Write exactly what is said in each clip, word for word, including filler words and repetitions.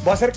Voy a hacer...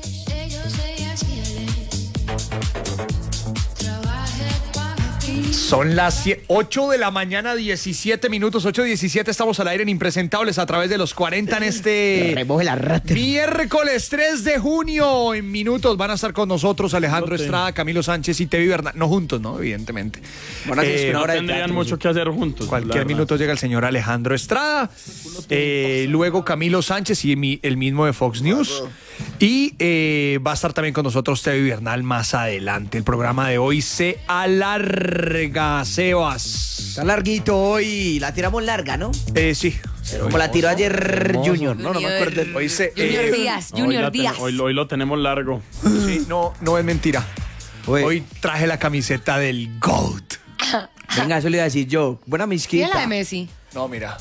Son las ocho de la mañana, diecisiete minutos, ocho diecisiete, estamos al aire en Impresentables a través de los cuarenta en este Remoje la rata. miércoles tres de junio. En minutos van a estar con nosotros Alejandro Estrada, Camilo Sánchez y Tevi Bernal. No juntos, ¿no? Evidentemente. Bueno, Eh, una No hora de tendrían teatro, mucho sí. que hacer juntos. Cualquier minuto llega el señor Alejandro Estrada, eh, luego Camilo Sánchez y mi- el mismo de Fox News. Y eh, va a estar también con nosotros Tevi Bernal más adelante. El programa de hoy se alarga, Sebas. Está larguito hoy. La tiramos larga, ¿no? Eh, sí. Como la tiró ayer Hermoso. Junior. No, no me Junior. acuerdo. Hoy se, Junior eh, Díaz, Hoy, Junior la ten- Díaz. hoy, hoy lo tenemos largo. sí, no, no es mentira. Oye, Hoy traje la camiseta del GOAT. venga, eso le iba a decir yo. Buena ¿Qué misquita. es la de Messi? No, mira.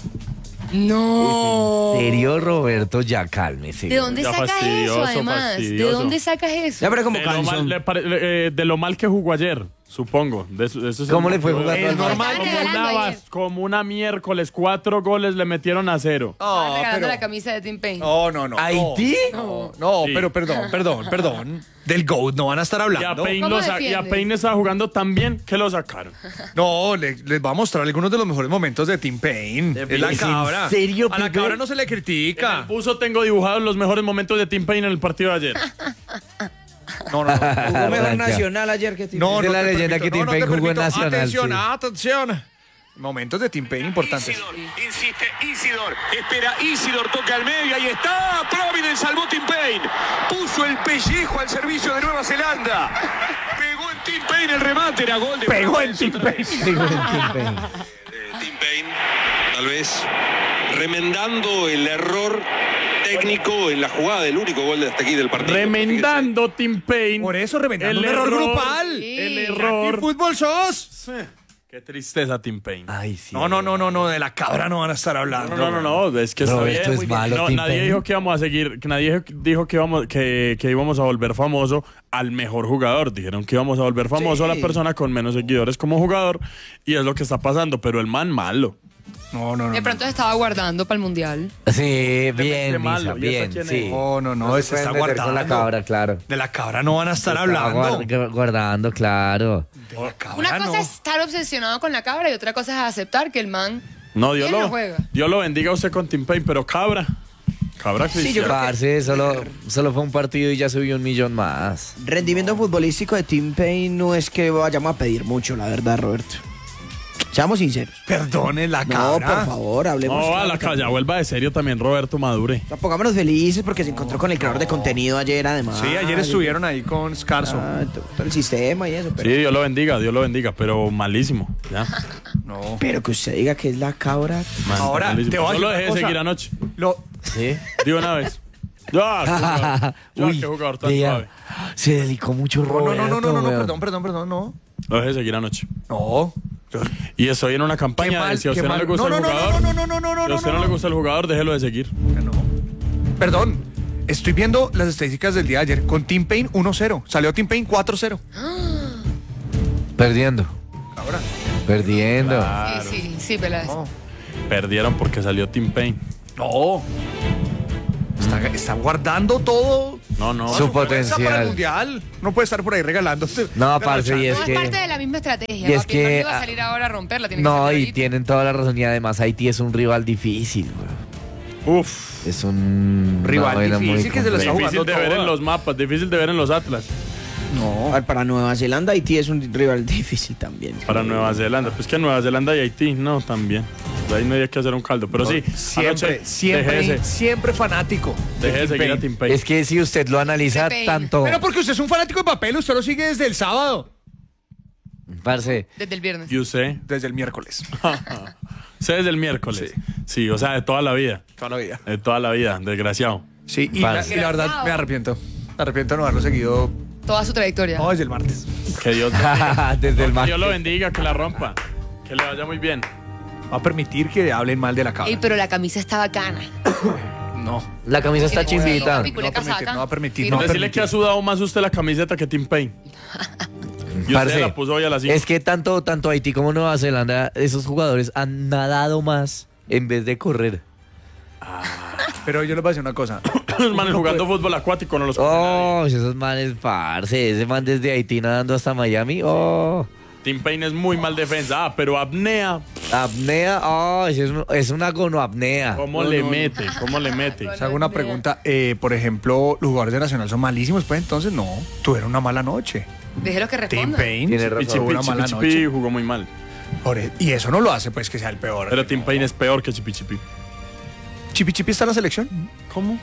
No. ¿En serio, Roberto? Ya cálmese. ¿De dónde Ya sacas eso, fastidioso, además? ¿De fastidioso. dónde sacas eso? Ya, pero como De lo, mal, canción. le pare- le- eh, de lo mal que jugó ayer, supongo. De eso- eso es el ¿Cómo le fue motivo. jugando Es al normal. Estaban Como regalando una, ayer. como una miércoles, cuatro goles le metieron a cero. Estaban No, regalando pero... la camisa de Tim Payne. No, no, no. ¿Haití? No, no, Sí. pero perdón, perdón, perdón. Del GOAT no van a estar Y a hablando. Payne, ¿Cómo lo sa- y a defiendes? Payne estaba jugando tan bien que lo sacaron. No, le- les va a mostrar algunos de los mejores momentos de Tim Payne. Es la ¿En cabra. serio, A la Pipe? cabra no se le En critica. el buzo tengo dibujados los mejores momentos de Tim Payne en el partido de ayer. No, no, no. Jugó mejor Arranca. Nacional ayer que No, Dice no la te leyenda permito, que Tim no, no Payne te jugó en permito. Nacional, Atención, sí. atención. Momentos de Tim Payne importantes. Isidor, insiste Isidor, espera Isidor, toca al medio, ahí está, Providence salvó Tim Payne, puso el pellejo al servicio de Nueva Zelanda, pegó en Tim Payne el remate, era gol de Pegó en Providence Tim otra Payne. vez. Digo, en Tim Payne. eh, Tim Payne, tal vez remendando el error técnico en la jugada del único gol de hasta aquí del partido. Remendando Tim Payne. Por eso, reventando El un error, error. grupal. Sí. El ¿Qué error. fútbol sos? Qué tristeza, Tim Payne. Ay, sí. No, no, no, no, no, de la cabra no van a estar hablando. No, no, no, no, es que está Roberto bien, es muy bien. malo, No, Tim nadie Payne. dijo que íbamos a seguir, que nadie dijo que íbamos, que, que íbamos a volver famoso al mejor jugador. Dijeron que íbamos a volver famoso Sí. a la persona con menos seguidores como jugador y es lo que está pasando, pero el man malo. No, no, no. De pronto se estaba guardando para el mundial. Sí, bien, qué malo, Misa, ¿y esa bien, quién sí. es? No, no, no, No se se está pueden meter guardando. con la cabra, claro. De la cabra no van a estar Estaba hablando. guard- guardando, claro. De la cabra Una no. cosa es estar obsesionado con la cabra y otra cosa es aceptar que el man... No, Dios ¿Quién lo, no juega? Dios lo bendiga a usted con Tim Payne, pero cabra. Cabra Sí, yo Cristiano. creo Parce, solo, solo fue un partido y ya subió un millón más. Rendimiento futbolístico de Tim Payne no es que vayamos a pedir mucho, la verdad, Roberto. Seamos sinceros. Perdone la No, cabra. por favor, hablemos. No, a claro la que- calla, vuelva de serio también Roberto Madure. O sea, pongámonos felices porque se encontró con el creador de contenido ayer, además. Sí, ayer estuvieron ahí con Scarso. Ah, todo, todo el sistema y eso, pero, Sí, Dios lo bendiga, Dios lo bendiga, pero malísimo. Ya. No. pero que usted diga que es la cabra. Man, Ahora, malísimo. te voy a Yo decir lo una dejé cosa. seguir anoche. Lo, ¿Sí? De una vez. Ya, qué jugador, ya, Uy, qué jugador tan vea, suave. se dedicó mucho no, no, Roberto. no, no, no, no, weón. perdón, perdón, perdón, no. Lo dejé seguir anoche. No. Y estoy en una Qué campaña mal, de si a qué usted no mal. le gusta No, el no, no, jugador. no, no, no, no, no, Si a usted no, no, no. le gusta el jugador, déjelo de seguir. No. Perdón, estoy viendo las estadísticas del día de ayer. Con Tim Payne uno cero. Salió Tim Payne cuatro cero. Perdiendo, Ahora. perdiendo. Claro. Sí, sí, sí, Peláez. No. Perdieron porque salió Tim Payne. No. Está, está guardando todo. No, no. Su fuerza para el potencial. mundial. No puede estar por ahí regalándote. No, parce, y es No, que... es parte de la misma estrategia. y es papi. El man que, no iba a ah, salir ahora a romperla. Tiene que No, salir y ahorita. tienen toda la razón. Y además Haití es un rival difícil, weón. Uf. Es un Rival una vaina muy difícil que se lo está compleja. Difícil de jugando ver toda. en los mapas, difícil de ver en los atlas. No. A ver, para Nueva Zelanda, Haití es un rival difícil también. Para Nueva Zelanda. Pues que Nueva Zelanda y Haití, no, también. De ahí no hay que hacer un caldo. Pero sí, Siempre, anoche siempre, dejé ese- siempre fanático. dejé de Tim seguir a Payne. Tim Payne. Es que si usted lo analiza Payne. tanto, Pero porque usted es un fanático de papel, usted lo sigue desde el sábado. parce, Desde el viernes. ¿Y usted? Desde el miércoles. Sé desde el miércoles. Sí. o sea, de toda la vida. Toda la vida. De toda la vida, desgraciado. Sí, y la, Parce. y la verdad me arrepiento. Me arrepiento de no haberlo seguido. Toda su trayectoria. No, desde el martes. Que Dios, desde el que mar. Dios lo bendiga, que la rompa. Que le vaya muy bien. Va a permitir que hablen mal de la cabra. Ey, pero la camisa está bacana. No. La camisa está Tiene como chimbita. una picula No va a permitir, casaca. no va a permitir, Sí, no va a Decirle permitir. que ha sudado más usted la camiseta que Tim Payne. Y Parce, usted la puso hoy a las cinco. es que tanto, tanto Haití como Nueva Zelanda, esos jugadores han nadado más en vez de correr. Pero yo les voy a decir una cosa. Los manes jugando fútbol acuático no los coge Oh, nadie. esos manes, parce. Ese man desde Haití nadando hasta Miami. Oh. Tim Payne es muy mal defensa. Ah, pero apnea, Apnea. Oh, ese es, un- es una gonoapnea. ¿cómo le mete? ¿Cómo le mete? Les hago una pregunta. Eh, por ejemplo, los jugadores de Nacional son malísimos, pues entonces no. Tuvieron una mala noche. Déjelos que Tim respondan. Payne Tiene tuvo razón. una Chipi, mala Chipi, noche. Chipi jugó muy mal. Por e- y eso no lo hace, pues, que sea el peor. Pero Tim Payne es peor que Chipi Chipi. ¿Chipi Chipi está en la selección? ¿Cómo?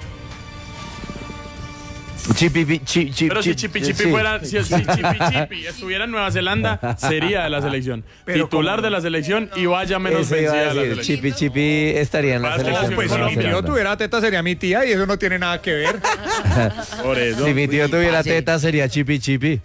Chipi, chi, chi, Pero si chi- Chipi Chipi sí. fuera, si, si Chipi Chipi estuviera en Nueva Zelanda, sería de la selección. Pero Titular ¿cómo? de la selección y vaya menos Ese iba a vencida de la decir, selección. Chipi Chipi estaría en la Pasa que selección. la Pues de si Nueva mi tío Zelanda. tuviera teta sería mi tía y eso no tiene nada que ver. Por eso. Si mi tío tuviera parce. teta sería Chipi Chipi.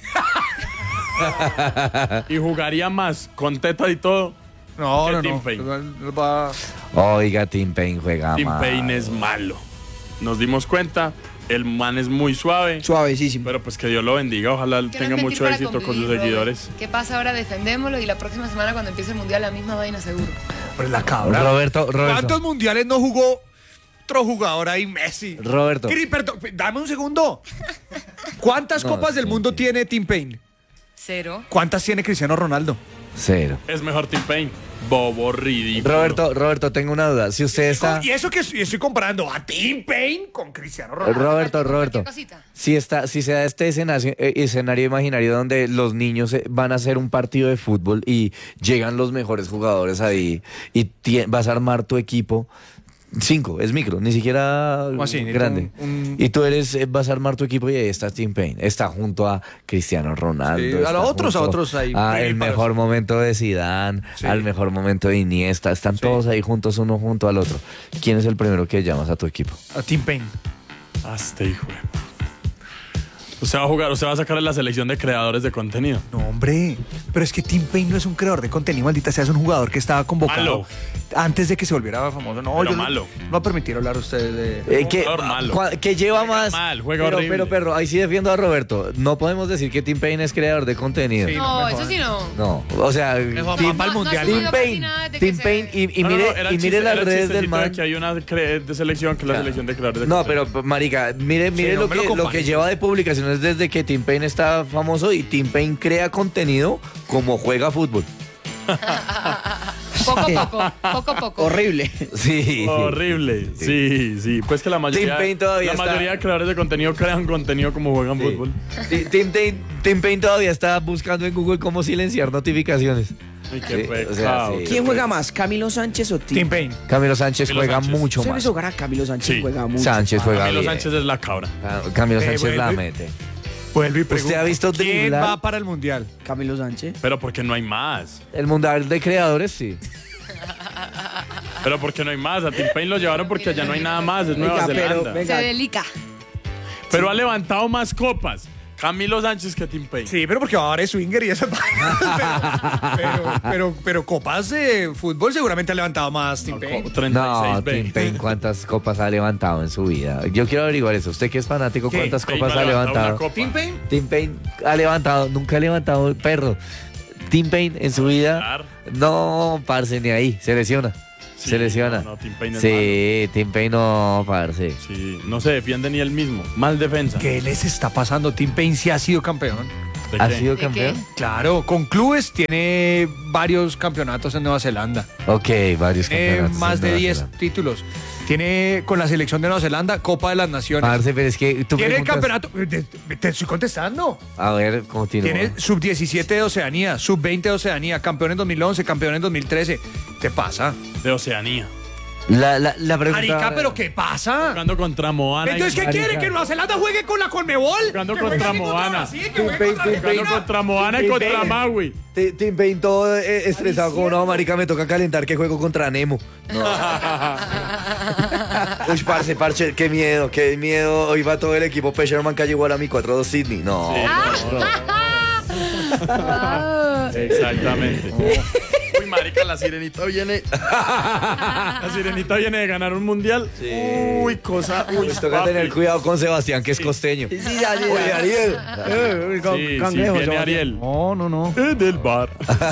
Y jugaría más con teta y todo. No, ¿Qué no, Tim no. Payne? Va- Oiga, Tim Payne juega Tim mal. Payne es malo. Nos dimos cuenta, el man es muy suave. Suavecísimo. Pero pues que Dios lo bendiga, ojalá Que no tenga es mentir mucho para éxito con sus convivir, Robert. seguidores. ¿Qué pasa ahora? Defendémoslo y la próxima semana cuando empiece el mundial la misma vaina seguro. Pues la cabra. Roberto, Roberto. ¿Cuántos mundiales no jugó otro jugador ahí, Messi? Roberto. Cri, perdón, dame un segundo. ¿Cuántas No, copas del sí, mundo sí. tiene Tim Payne? Cero. ¿Cuántas tiene Cristiano Ronaldo? Cero. Es mejor Tim Payne. Bobo, ridículo. Roberto, Roberto, tengo una duda. Si usted está... Y eso que estoy estoy comparando a Tim Payne con Cristiano Ronaldo. Roberto, Roberto. Cualquier cosita. Si está, si se da este escenario, eh, escenario imaginario donde los niños eh, van a hacer un partido de fútbol y llegan los mejores jugadores ahí y tie- vas a armar tu equipo. Cinco, es micro, ni siquiera ¿Cómo así? grande. Un- un- Y tú eres, eh, vas a armar tu equipo y ahí está Tim Payne. Está junto a Cristiano Ronaldo. Sí, a está los otros, a junto otros ahí, a el preparados. mejor momento de Zidane, Sí. al mejor momento de Iniesta. Están todos ahí juntos, uno junto al otro. ¿Quién es el primero que llamas a tu equipo? A Tim Payne. Hasta hijo. de- Usted va a jugar, usted va a sacar a la selección de creadores de contenido. No, hombre. Pero es que Tim Payne no es un creador de contenido, maldita sea, es un jugador que estaba convocado Malo. antes de que se volviera famoso. No, Pero yo no- malo. no va a permitir hablar a ustedes de... Eh, que, jugador malo. cua- que lleva Juega más. mal, juega pero, horrible. pero, perro, ahí sí defiendo a Roberto. No podemos decir que Tim Payne es creador de contenido. Sí. No, no me eso jodan. sí no. No, o sea, Mejor Tim, va pa'l No, no mundial. ha Tim sido casi Payne, nada desde que Tim se- Payne y, y No, no, mire, no, era y el mire chiste- las era el redes del chistecito de man. que hay una cre- de selección que es la selección de creadores de No, contenido. pero marica, mire, mire no lo, me lo que, lo que compares. lleva de publicaciones desde que Tim Payne está famoso y Tim Payne crea contenido como juega fútbol. Poco a poco, poco a poco. Horrible. Sí. Horrible. Sí, sí. Pues que la mayoría, Tim Payne todavía la está- mayoría de creadores de contenido crean contenido como juegan Sí. fútbol. Ti- Tim, Payne, Tim Payne todavía está buscando en Google cómo silenciar notificaciones. Ay, Sí, qué o sea, pecado. sí. ¿Quién juega más, Camilo Sánchez o Tim? Tim Payne. Camilo Sánchez Camilo juega Sánchez. mucho Usted más. hizo jugar a Camilo Sánchez, Sí. juega mucho. Sánchez juega Camilo bien. Sánchez es la cabra. Ah, Camilo Eh, Sánchez la vuelve. mete. Vuelve y ¿Usted pregunta, ha visto ¿quién driblar? va para el mundial? Camilo Sánchez. Pero porque no hay más. El mundial de creadores, sí. Pero porque no hay más. A Tim Payne lo llevaron porque allá no hay nada más. Es Nueva Oiga, pero, Zelanda. venga. Se delica. Pero ha levantado más copas Camilo Sánchez que Tim Payne. Sí, pero porque va a haber swinger y esas vainas. pero, pero, pero, pero copas de fútbol seguramente ha levantado más Tim Payne. treinta y seis No, veinte. Tim Payne, ¿cuántas copas ha levantado en su vida? Yo quiero averiguar eso. Usted que es fanático, ¿Qué? ¿cuántas Payne copas no ha levantado una levantado? copa. Tim Payne. Tim Payne ha levantado, nunca ha levantado el perro. Tim Payne en su vida, Claro. no, parce, ni ahí, se lesiona. Sí, se lesiona. no, no, Tim Payne es sí, Tim Payne no, parce. Sí, no se defiende ni él mismo. Mal defensa. ¿Qué les está pasando? Tim Payne sí ha sido campeón. ¿De ¿Ha qué? sido ¿De campeón? qué? Claro, con clubes tiene varios campeonatos en Nueva Zelanda. Ok, varios Tiene campeonatos. más en de Nueva diez Zelanda. títulos. Tiene con la selección de Nueva Zelanda Copa de las Naciones. Parce, pero es que tú Tiene el preguntas- campeonato. de- de- Te estoy contestando. A ver, continúa. Tiene sub diecisiete de Oceanía, sub veinte de Oceanía, campeón en dos mil once, campeón en dos mil trece. ¿Qué pasa? De Oceanía. La, la, la pregunta... Arica, ¿pero qué pasa? Jugando contra Moana. Entonces, ¿qué y- quiere? ¿Que Nueva Zelanda juegue con la Conmebol? Jugando ¿Que contra juegue contra Moana. Brasil? ¿Que Tim juegue Payne, contra Tim Jugando Argentina? contra Moana y Tim contra Payne. Maui. Ti- Tim Payne todo eh, estresado como no, marica, me toca calentar que juego contra Nemo. No. Uy, parce, parce, qué miedo, qué miedo. Hoy va todo el equipo Pesherman Calle Guarami cuatro dos Sydney. No. Exactamente. Uy, marica, la sirenita viene. La sirenita viene de ganar un mundial. Sí. Uy, cosa. Uy, Pues toca papi. tener cuidado con Sebastián, que es costeño. Sí, sí, ya, ya, ya. Oye, Ariel. Eh, con- Sí, sí, cangrejo, viene Sebastián. Ariel. No, no, no. Eh, del bar.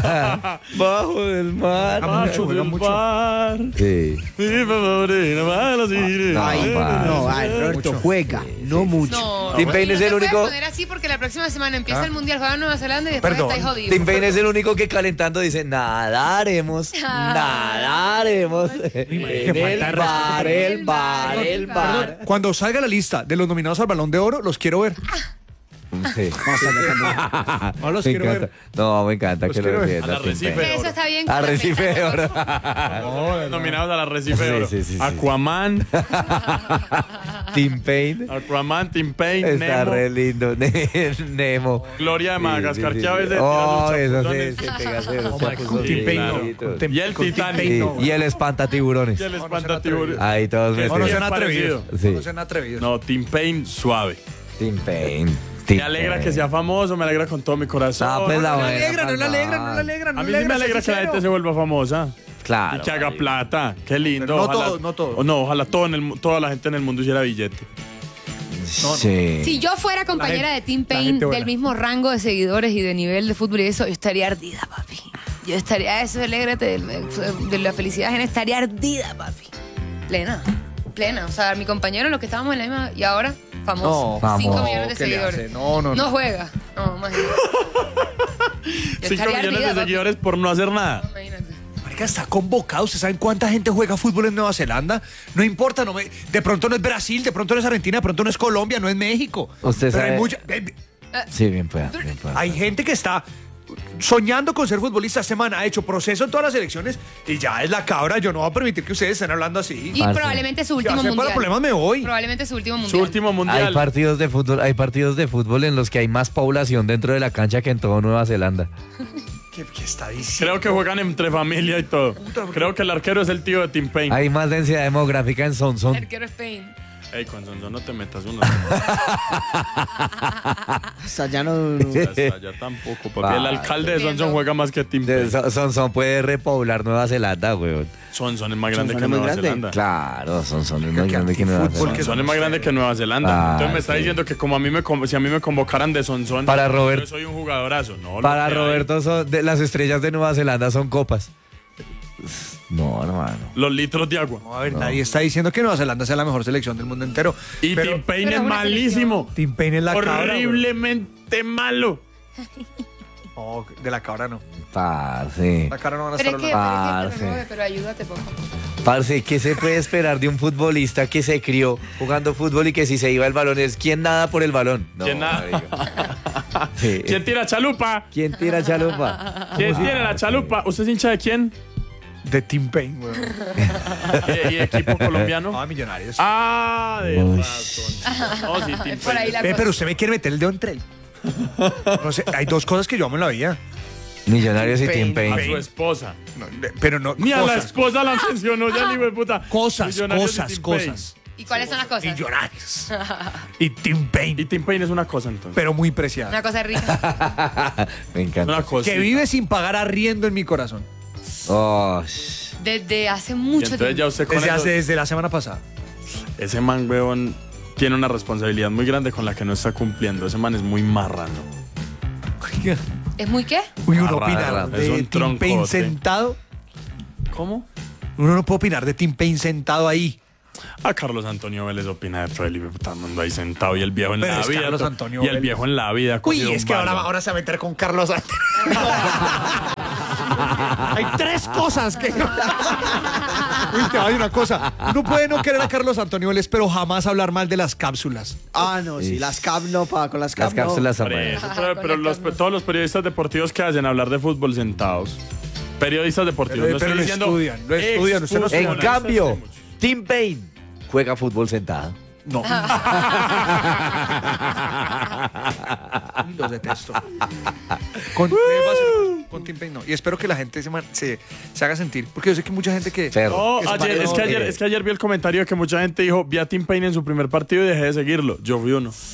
Bajo del mar. Juega mucho, Bajo juega del mucho. bar. Sí. Mi favorita, va la sirena. Ay, pa. no, ay, Roberto, juega, no mucho. No, Tim Payne y es no el te puedes único- poner así porque la próxima semana empieza Ah. el Mundial, juega Nueva Zelanda y después Perdón. estáis jodidos. Tim Payne es el único que calentando dice, nadaremos, nadaremos. En qué falta de el respeto. bar, el bar, Perdón, el perdón. bar. Cuando salga la lista de los nominados al Balón de Oro, los quiero ver. Sí. No los Me quiero encanta. ver. No, me encanta Los que lo quiero ver. defienda. Al Tim arrecife. Payne. Eso está bien. con Arrecife de respeto. oro. Nominados al Arrecife de Sí, Oro. sí, sí, sí. Aquaman, Tim Payne. Aquaman, Tim Payne, Está Nemo, re lindo. Ne- Nemo. Gloria de Sí, Madagascar, sí, sí. que a veces Oh, tira eso sus sí, chapuzones. sí, pega cero, Oh, my God, chapuzones. Tim Payne no. Sí, Con Tim- Y el con Tim Titanic. Payne Sí, no. y el espantatiburones. Y el No, no sean espantatiburones. Ahí todos Que No, no Sí, sean es atrevidos. Sí. No sean atrevidos. No, Tim Payne, suave. Tim Payne. Me alegra que sea famoso, me alegra con todo mi corazón. Ah, pues la No le buena, alegra, no le papá. alegra, no le alegra. no A mí le sí me alegra, alegra sé que la gente se sincero. vuelva famosa. Claro. Y que haga plata. Qué lindo. Pero no ojalá, todos, no todos. o no, ojalá todo en el mu- toda la gente en el mundo hiciera billete. Sí. Si yo fuera compañera gente- de Tim la Payne gente buena. del mismo rango de seguidores y de nivel de fútbol y eso, yo estaría ardida, papi. Yo estaría, eso, alégrate de, de la felicidad ajena, estaría ardida, papi. Plena, plena. O sea, mi compañero, los que estábamos en la misma, y ahora, famoso. No, Cinco famoso. millones de ¿Qué le seguidores. hace? No, no, no. No juega. No, imagínate. Yo Cinco estaría millones ardida, de papi. seguidores por no hacer nada. Imagínate. Marica, está convocado. ¿Ustedes saben cuánta gente juega fútbol en Nueva Zelanda? No importa, no me, de pronto no es Brasil, de pronto no es Argentina, de pronto no es Colombia, no es México. Usted Pero hay sabe- mucha- eh, Sí, bien pueda, bien pueda. hay gente que está soñando con ser futbolista. Esta semana ha hecho proceso en todas las elecciones y ya es la cabra. Yo no voy a permitir que ustedes estén hablando así. Y Parce. probablemente su Si último hacen para mundial. problemas me voy. Probablemente su último mundial. Su último Hay mundial. partidos de fútbol, hay partidos de fútbol en los que hay más población dentro de la cancha que en toda Nueva Zelanda. ¿Qué, qué está diciendo? Creo que juegan entre familia y todo. Creo que el arquero es el tío de Tim Payne. Hay más densidad demográfica en Sonson. Arquero Spain. Ey, con Sonson no te metas uno. Hasta ya no. Ya está, ya tampoco, papi. El Ah, alcalde de Sonson entiendo. juega más que Tim De- Payne. Son- Sonson puede repoblar Nueva Zelanda, weón. Sonson es más grande Sonson que es muy Nueva grande. Zelanda. Claro, Sonson es Creo más que grande que Nueva antifútbol, Zelanda. que Sonson es más grande que Nueva Zelanda. Ah, Entonces me está sí. diciendo que como a mí me con- si a mí me convocaran de Sonson, Para Robert- yo soy un jugadorazo. No, lo Para que hay. Roberto, son de, las estrellas de Nueva Zelanda son copas. No, hermano. Los litros de agua. No, a ver, nadie está diciendo que Nueva Zelanda sea la mejor selección del mundo entero. Y pero Tim Payne pero es es una malísimo. Tim Payne es la cabra. Horriblemente malo. güey. No, de la cabra no. Parce. La cabra no van a Pero estar es que, hablando. pero, es que te Parce. remueve, pero ayúdate, por favor. Parce, ¿qué se puede esperar de un futbolista que se crió jugando fútbol y que si se iba el balón es quién nada por el balón? No, ¿Quién nada? marica. Sí. ¿Quién tira chalupa? ¿Quién tira chalupa? ¿Quién tiene la chalupa? ¿Usted es hincha de quién? De Tim Payne, güey. ¿Y, y equipo colombiano? Ah, millonarios. Ah, de Uy. razón. No, sí, Tim Por ahí Payne. la Ve, cosa. pero usted me quiere meter el dedo entre él. No sé, hay dos cosas que yo amo en la vida. Millonarios y Tim Tim A Payne. su esposa. No, de- pero no. Ni a la cosas, esposa la mencionó ya, ni hijo de puta. cosas, Millonarios y cosas, Tim Payne. cosas. ¿Y cuáles son las cosas? Millonarios. Y Tim Y Payne. Tim Payne es una cosa entonces. Pero muy preciada. Una cosa rica. Me encanta. Una cosa. Que vive sin pagar arriendo en mi corazón. Oh, sh- Desde hace Y mucho entonces ya tiempo. usted con Desde, eso- hace- desde la semana pasada. ese man, weón, tiene una responsabilidad muy grande con la que no está cumpliendo. Ese man es muy marrano. ¿Es muy qué? Uy, uno Arra, opina arra, de es un Tim troncote. Payne sentado. ¿Cómo? Uno no puede opinar de Tim Payne sentado ahí. A Carlos Antonio Vélez opina de Freddy, todo el mundo ahí sentado y el viejo en Pero la es vida. Carlos to- Antonio y el Vélez. viejo en la vida. ha Uy, cogido es un que ahora, balón. ahora se va a meter con Carlos Antonio. Hay tres cosas que. Uy, te voy a decir una cosa. Uno puede no querer a Carlos Antonio Vélez, pero jamás hablar mal de las cápsulas. Ah, no, sí, las cap no, pa, con las cap las no. cápsulas Por amarillas. eso, pero, pero los- todos los periodistas deportivos que hacen hablar de fútbol sentados. Periodistas deportivos. Pero- no pero estoy lo diciendo estudian, lo estudian, usted no exfutbolistas. En cambio, Tim Payne juega fútbol sentado. No. Los detesto. Con, eh, va a ser- con Tim Payne no. Y espero que la gente se, man- se, se haga sentir. Porque yo sé que mucha gente que. Ferro. No, Es ayer, es, que malo. ayer, es que ayer vi el comentario de que mucha gente dijo, vi a Tim Payne en su primer partido y dejé de seguirlo. Yo vi uno.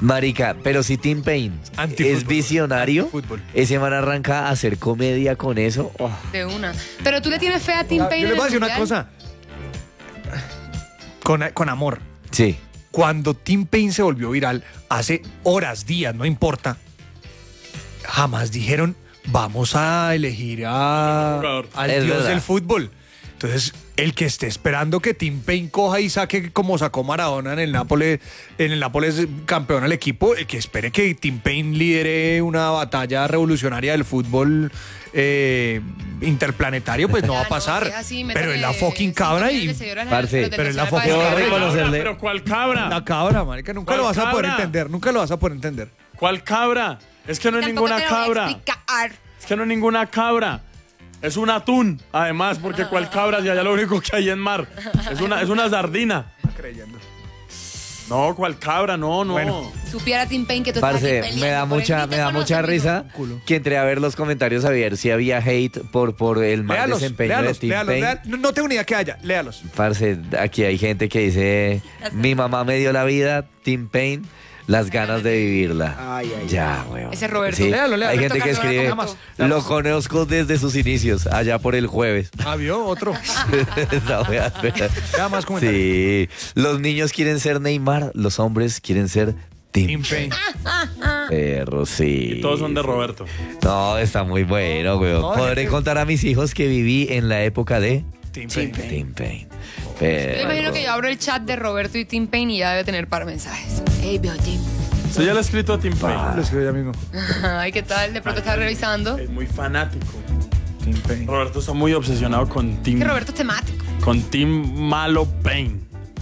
Marica, pero si Tim Payne Antifútbol. es visionario, Antifútbol. ese man arranca a hacer comedia con eso. Oh. De una. Pero tú le tienes fe a Tim Yo Payne. les en voy a el decir una Mundial? cosa. Con, con amor. Sí. Cuando Tim Payne se volvió viral, hace horas, días, no importa, jamás dijeron, vamos a elegir a, Jugador. al Es dios verdad. del fútbol. Entonces, el que esté esperando que Tim Payne coja y saque como sacó Maradona en el Nápoles, en el Nápoles campeón al equipo, el que espere que Tim Payne lidere una batalla revolucionaria del fútbol eh, interplanetario, pues no Ya, va a pasar. si es así, pero es la métale fucking cinco cabra millones y de seguidores Parce, a los del pero es la Nacional fucking para cabra. decir, reconocerle. Pero ¿cuál cabra? la cabra, marica, nunca ¿Cuál lo vas a poder cabra? entender, nunca lo vas a poder entender. ¿Cuál cabra? Es que no es Tampoco ninguna te lo voy a cabra. explicar. Es que no es ninguna cabra. Es un atún, además, porque cuál cabra si allá lo único que hay en mar. Es una, es una sardina. Creyendo. No, cuál cabra, no, no. Bueno. Supiera Tim Payne que tú estás aquí Parce, peleando me da por el mucha, Ni te me da conoce, mucha amigo. risa Culo. que entré a ver los comentarios a ver si había hate por, por el mal Léalos, desempeño léalos, de Tim léalos, Payne. léalos. No, no tengo ni idea que haya, léalos. Parce, aquí hay gente que dice, mi mamá me dio la vida, Tim Payne, las ganas de vivirla. Ay, ay, ya, weón. Ese es Roberto. Sí, Léalo, léalo. hay gente que Roberto escribe, Carlos, lo conozco desde sus inicios, allá por el jueves. Ah, vio otro. Esa wea, espera. Ya más comentarios. Sí, los niños quieren ser Neymar, los hombres quieren ser Tim, Tim Payne. Perro, sí. Y todos son de Roberto. No, está muy bueno, weón. No, Podré es que- contar a mis hijos que viví en la época de Tim Payne. Tim Payne. Yo Pero- imagino que yo abro el chat de Roberto y Tim Payne y ya debe tener par mensajes. Hey, veo Tim. Usted ya le ha escrito a Tim Payne. Lo escribo ya mismo. Ay, ¿qué tal? De pronto está revisando. Es muy fanático. Tim Payne. Roberto está muy obsesionado con Tim, Que Roberto es temático. con Tim Malo Payne.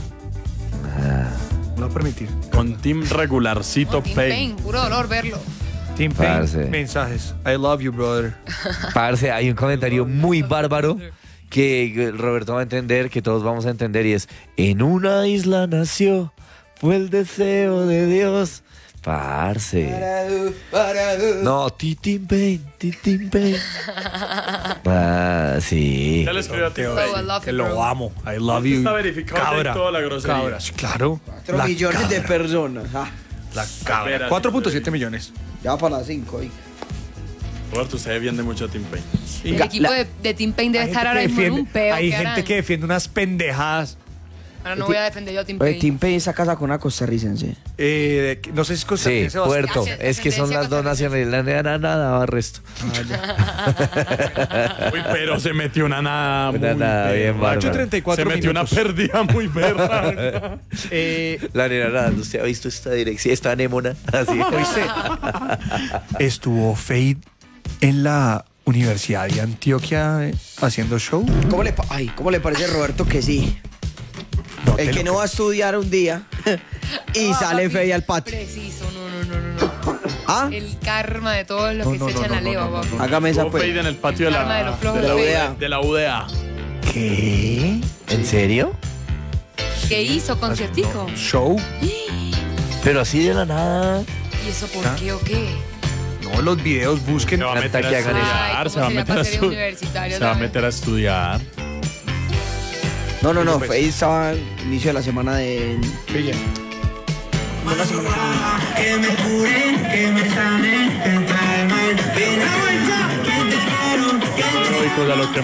No va a permitir. Con Tim Regularcito No, Tim Payne. Payne, puro dolor verlo. Tim Payne. Parce. Mensajes. I love you, brother. Parce, hay un comentario muy bárbaro que Roberto va a entender, que todos vamos a entender, y es: en una isla nació, fue el deseo de Dios. Parce. No, ti Tim Payne, ti Tim Payne. Ah, sí. Ya le escribió a Tim Oh, I Payne. love Que you, lo bro. amo. I love you. Está verificado Cabra. de toda la grosería. Cabra, sí, claro. Cuatro La millones de cabra. personas. Ah, La cabra. Espera, cuatro punto siete millones. ya para las cinco. Roberto, usted defiende mucho a Tim Payne. El Ga- equipo la- de, de Tim Payne debe Hay estar gente ahora que mismo en un defiende- peo. Hay ¿qué gente harán? que defiende unas pendejadas. Ahora no voy a defender yo a Tim Oye, Payne. Tim Payne está casado con una costarricense. Eh, de- no sé si es Sí, costarricense o puerto. Así- Es que son las dos naciones. La nada, nada, va resto. Uy, pero se metió una nada muy Una nada bien berraca. bárbara. treinta y cuatro Se metió minutos. una pérdida muy berraca. Eh, La nena nada, ¿usted ha visto esta dirección? Esta anémona. Así. ¿Oíste? Estuvo Fade en la Universidad de Antioquia eh, haciendo show. ¿Cómo le, pa- ay, ¿Cómo le parece, Roberto, que sí? No El te que lo no va a estudiar un día y No, sale papi, fe al patio. Preciso, no, no, no, no, no. ¿Ah? El karma de todos los No, que no, se no, echan no, la no, leva, no, no, papi. Hágame esa Hubo pues. Fade en el patio de Arma de la, los flojos de la de U D la A. U D A. De la U D A. ¿Qué? ¿En serio? ¿Qué hizo? ¿Conciertico? Show. Pero así de la nada. ¿Y eso por ¿Ah? qué o qué? No, los videos busquen. Se va a Canta meter a que hagan eso. estudiar. Ay, Se va a ¿cómo meter a sería para ser estudiar. universitario Se va a también? meter a estudiar. No, no, no. Pues. Fade estaba al inicio de la semana de. Pilla. Que me cure, que me sane, que trae mal. Ven a vuelta, que te quiero, que te Uy, cosa lo que